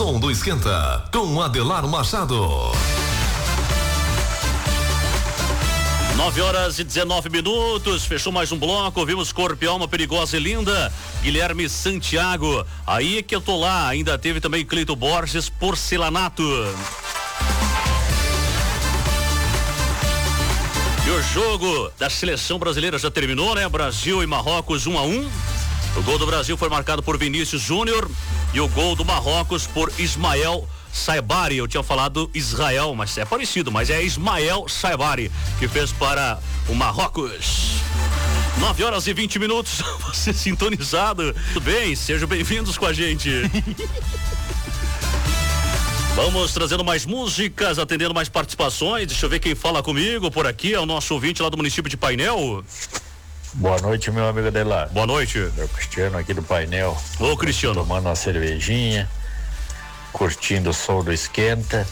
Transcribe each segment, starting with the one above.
som do Esquenta, com Adelar Machado. 9h19, fechou mais um bloco, ouvimos Corpo e Alma Perigosa e Linda, Guilherme Santiago, aí é que eu tô lá, ainda teve também Cleito Borges, Porcelanato. E o jogo da seleção brasileira já terminou, né? Brasil e Marrocos 1-1. O gol do Brasil foi marcado por Vinícius Júnior e o gol do Marrocos por Ismael Saibari. Eu tinha falado Israel, mas é parecido, mas é Ismael Saibari que fez para o Marrocos. 9h20, você sintonizado. Tudo bem? Sejam bem-vindos com a gente. Vamos trazendo mais músicas, atendendo mais participações. Deixa eu ver quem fala comigo por aqui. É o nosso ouvinte lá do município de Painel. Boa noite, meu amigo Adelar. Boa noite. É o Cristiano aqui do Painel. Ô, Cristiano. Tomando uma cervejinha, curtindo o som do Esquenta.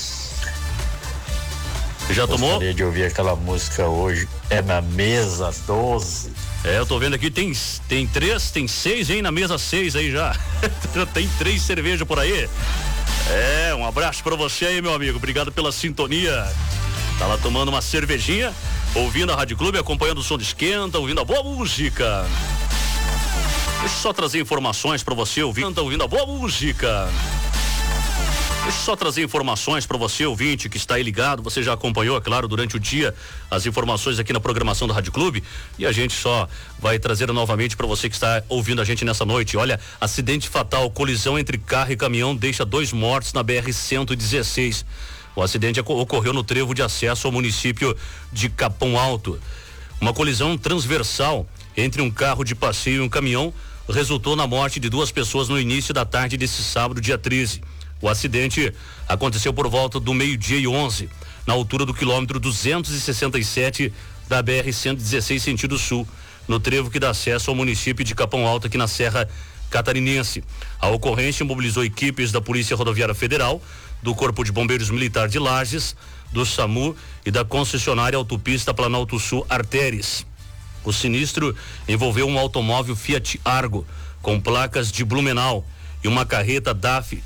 Já tomou? Gostaria de ouvir aquela música hoje. É na mesa 12. É, eu tô vendo aqui, tem 3, tem 6, hein? Na mesa 6 aí já. Tem 3 cervejas por aí. É, um abraço pra você aí, meu amigo. Obrigado pela sintonia. Tá lá tomando uma cervejinha, ouvindo a Rádio Clube, acompanhando o som de Esquenta, ouvindo a boa música. Deixa eu só trazer informações pra você, ouvindo a boa música. Deixa eu só trazer informações para você, ouvinte, que está aí ligado. Você já acompanhou, é claro, durante o dia as informações aqui na programação da Rádio Clube. E a gente só vai trazer novamente para você que está ouvindo a gente nessa noite. Olha, acidente fatal, colisão entre carro e caminhão deixa 2 mortos na BR-116. O acidente ocorreu no trevo de acesso ao município de Capão Alto. Uma colisão transversal entre um carro de passeio e um caminhão resultou na morte de 2 pessoas no início da tarde desse sábado, dia 13. O acidente aconteceu por volta do 12h11, na altura do quilômetro 267 da BR-116 sentido sul, no trevo que dá acesso ao município de Capão Alto, aqui na Serra Catarinense. A ocorrência mobilizou equipes da Polícia Rodoviária Federal, do Corpo de Bombeiros Militar de Lages, do SAMU e da concessionária Autopista Planalto Sul Artéries. O sinistro envolveu um automóvel Fiat Argo com placas de Blumenau e uma carreta DAF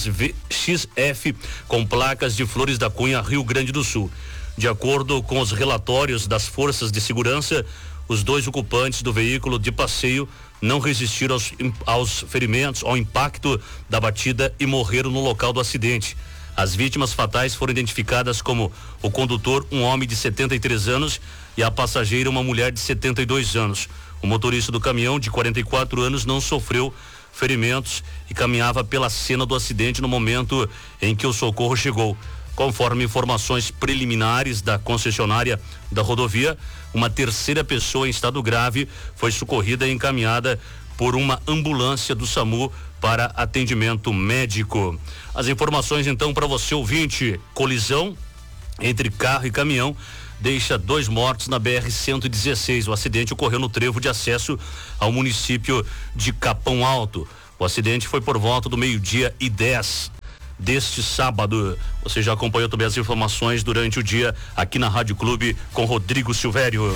XF com placas de Flores da Cunha, Rio Grande do Sul. De acordo com os relatórios das forças de segurança, os 2 ocupantes do veículo de passeio não resistiram aos ferimentos, ao impacto da batida e morreram no local do acidente. As vítimas fatais foram identificadas como o condutor, um homem de 73 anos, e a passageira, uma mulher de 72 anos. O motorista do caminhão, de 44 anos, não sofreu ferimentos e caminhava pela cena do acidente no momento em que o socorro chegou. Conforme informações preliminares da concessionária da rodovia, uma 3ª pessoa em estado grave foi socorrida e encaminhada por uma ambulância do SAMU para atendimento médico. As informações então para você, ouvinte: colisão entre carro e caminhão deixa 2 mortos na BR-116. O acidente ocorreu no trevo de acesso ao município de Capão Alto. O acidente foi por volta do 12h10 deste sábado. Você já acompanhou também as informações durante o dia aqui na Rádio Clube com Rodrigo Silvério.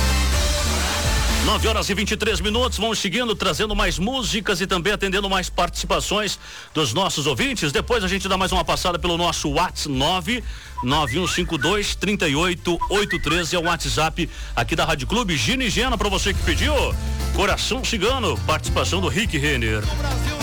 9h23, vamos seguindo, trazendo mais músicas e também atendendo mais participações dos nossos ouvintes. Depois a gente dá mais uma passada pelo nosso WhatsApp 99152-3883, é o WhatsApp aqui da Rádio Clube. Gina e Gena, pra você que pediu, Coração Cigano, participação do Rick Renner.